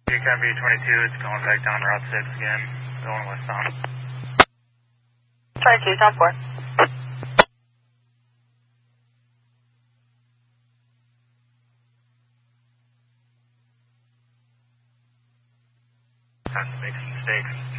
JCAB 22, it's going back down Route 6 again, going westbound. 22, down 4. Time to make some mistakes.